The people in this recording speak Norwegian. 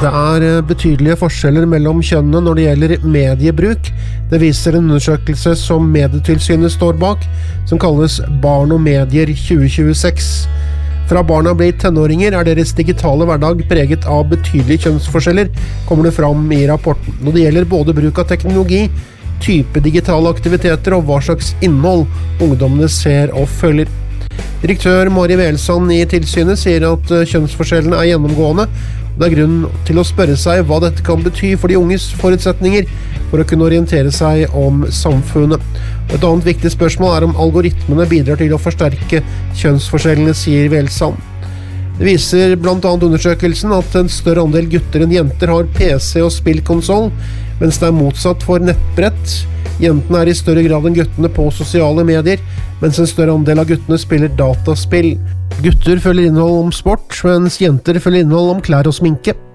Det betydelige forskjeller mellom kjønnene når det gjelder mediebruk. Det viser en undersøkelse som Medietilsynet står bak, som kalles Barn og medier 2026. Fra barna blir tenåringer deres digitale hverdag preget av betydelige kjønnsforskjeller, kommer det fram i rapporten. Når det gjelder både bruk av teknologi, type digitale aktiviteter og hva slags innhold ungdommene ser og følger. Direktør Mari Welsand i tilsynet sier at kjønnsforskjellene gjennomgående. Det grunn til å spørre seg hva dette kan bety for de unges forutsetninger for å kunne orientere seg om samfunnet. Et annet viktig spørsmål om algoritmene bidrar til å forsterke kjønnsforskjellene, sier Welsand. Det viser blant annet undersøkelsen at en større andel gutter enn jenter har PC og spillkonsol, mens det motsatt for nettbrett. Jentene i større grad enn guttene på sosiale medier, mens en større andel av guttene spiller dataspill. Gutter følger innhold om sport, mens jenter følger innhold om klær og sminke.